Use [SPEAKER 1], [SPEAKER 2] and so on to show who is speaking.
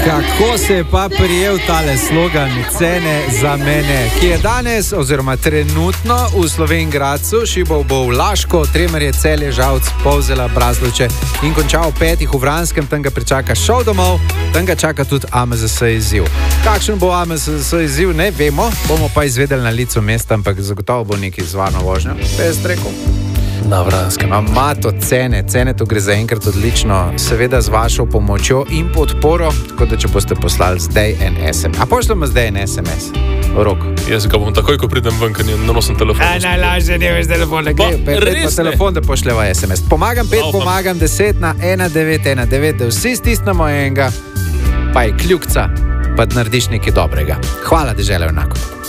[SPEAKER 1] Kako se je pa prijel tale slogan Cene za mene, ki je danes oziroma trenutno v Slovenj Gradcu, šibal bo v Laško, Tremer je Celje, Žalc, Polzela, Braslovče in končal v Petih v Vranskem, tam ga pričaka šov domov, tam ga čaka tudi AMZS izziv. Kakšen bo AMZS izziv, ne vemo, bomo pa izvedeli na licu mesta, ampak zagotovo bo neki zvano vožnjo. Bez rekel.
[SPEAKER 2] Na Vranskem.
[SPEAKER 1] Ima to cene to gre zaenkrat odlično, seveda z vašo pomočjo in podporo, tako da če boste poslali zdaj en SMS. A pošljamo zdaj en SMS? Rok.
[SPEAKER 2] Jaz ga bom takoj, ko pridem ven, ker ne nosim telefon.
[SPEAKER 1] Najlažje ne veš telefon, pet telefon, da pošljeva SMS. Pomagam 5, pomagam 10 na 1919, da vsi stisnemo enega, pa je kljukca, pa narediš nekaj dobrega. Hvala, dežela enako.